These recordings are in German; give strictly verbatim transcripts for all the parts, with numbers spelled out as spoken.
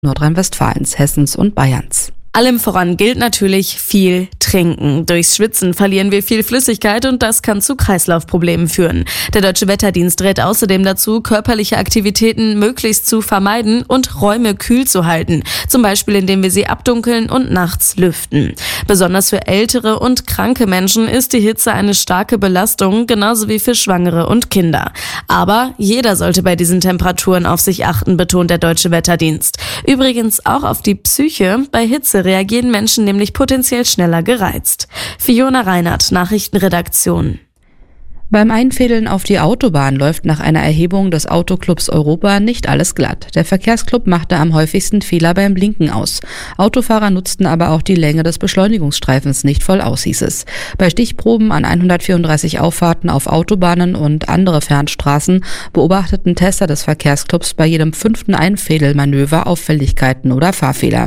Nordrhein-Westfalens, Hessens und Bayerns. Allem voran gilt natürlich viel trinken. Durchs Schwitzen verlieren wir viel Flüssigkeit und das kann zu Kreislaufproblemen führen. Der Deutsche Wetterdienst rät außerdem dazu, körperliche Aktivitäten möglichst zu vermeiden und Räume kühl zu halten. Zum Beispiel, indem wir sie abdunkeln und nachts lüften. Besonders für ältere und kranke Menschen ist die Hitze eine starke Belastung, genauso wie für Schwangere und Kinder. Aber jeder sollte bei diesen Temperaturen auf sich achten, betont der Deutsche Wetterdienst. Übrigens auch auf die Psyche. Bei Hitze reagieren Menschen nämlich potenziell schneller gereizt. Fiona Reinhardt, Nachrichtenredaktion. Beim Einfädeln auf die Autobahn läuft nach einer Erhebung des Autoclubs Europa nicht alles glatt. Der Verkehrsclub machte am häufigsten Fehler beim Blinken aus. Autofahrer nutzten aber auch die Länge des Beschleunigungsstreifens nicht voll aus, hieß es. Bei Stichproben an hundertvierunddreißig Auffahrten auf Autobahnen und andere Fernstraßen beobachteten Tester des Verkehrsclubs bei jedem fünften Einfädelmanöver Auffälligkeiten oder Fahrfehler.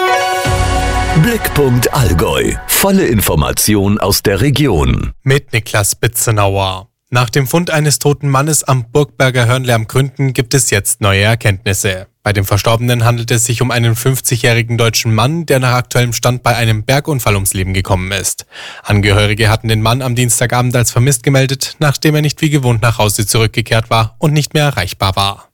Blickpunkt Allgäu. Volle Information aus der Region. Mit Niklas Bitzenauer. Nach dem Fund eines toten Mannes am Burgberger Hörnle am Gründen gibt es jetzt neue Erkenntnisse. Bei dem Verstorbenen handelt es sich um einen fünfzigjährigen deutschen Mann, der nach aktuellem Stand bei einem Bergunfall ums Leben gekommen ist. Angehörige hatten den Mann am Dienstagabend als vermisst gemeldet, nachdem er nicht wie gewohnt nach Hause zurückgekehrt war und nicht mehr erreichbar war.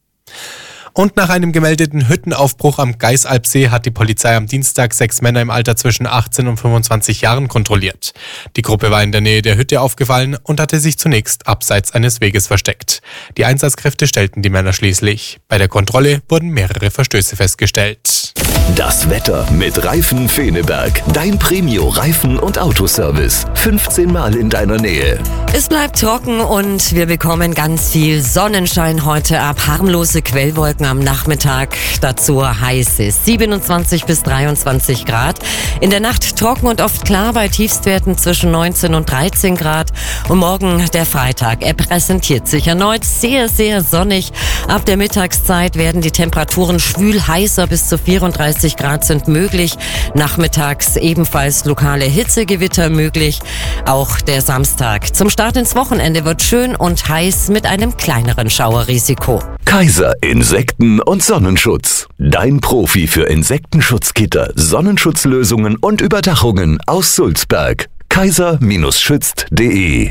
Und nach einem gemeldeten Hüttenaufbruch am Geisalpsee hat die Polizei am Dienstag sechs Männer im Alter zwischen achtzehn und fünfundzwanzig Jahren kontrolliert. Die Gruppe war in der Nähe der Hütte aufgefallen und hatte sich zunächst abseits eines Weges versteckt. Die Einsatzkräfte stellten die Männer schließlich. Bei der Kontrolle wurden mehrere Verstöße festgestellt. Das Wetter mit Reifen Feneberg. Dein Premio Reifen- und Autoservice. fünfzehn Mal in deiner Nähe. Es bleibt trocken und wir bekommen ganz viel Sonnenschein heute ab. Harmlose Quellwolken am Nachmittag. Dazu heiße siebenundzwanzig bis dreiundzwanzig Grad. In der Nacht trocken und oft klar bei Tiefstwerten zwischen neunzehn und dreizehn Grad. Und morgen der Freitag. Er präsentiert sich erneut sehr, sehr sonnig. Ab der Mittagszeit werden die Temperaturen schwül heißer, bis zu vierunddreißig Grad sind möglich. Nachmittags ebenfalls lokale Hitzegewitter möglich. Auch der Samstag. Zum Start ins Wochenende wird schön und heiß mit einem kleineren Schauerrisiko. Kaiser Insekten- und Sonnenschutz. Dein Profi für Insektenschutzgitter, Sonnenschutzlösungen und Überdachungen aus Sulzberg. kaiser schützt punkt de.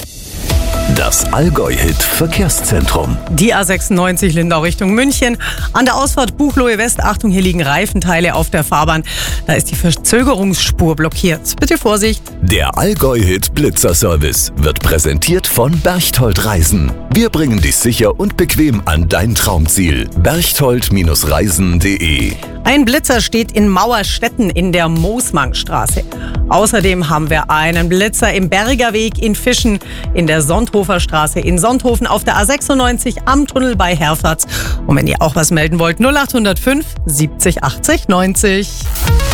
Das Allgäu-Hit-Verkehrszentrum. Die A sechsundneunzig Lindau Richtung München. An der Ausfahrt Buchloe West, Achtung, hier liegen Reifenteile auf der Fahrbahn. Da ist die Verzögerungsspur blockiert. Bitte Vorsicht. Der Allgäu-Hit Blitzerservice wird präsentiert von Berchtold Reisen. Wir bringen dich sicher und bequem an dein Traumziel. berchtold Reisen punkt de. Ein Blitzer steht in Mauerstetten in der Moosmangstraße. Außerdem haben wir einen Blitzer im Bergerweg in Fischen, in der Sonthofer Straße in Sonthofen, auf der A sechsundneunzig am Tunnel bei Herford. Und wenn ihr auch was melden wollt, null acht null fünf siebzig achtzig neunzig.